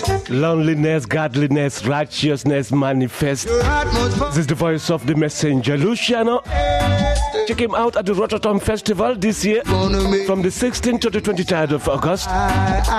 Loneliness, godliness, righteousness manifest. This is the voice of the messenger, Luciano. Check him out at the Rotterdam Festival this year from the 16th to the 23rd of August.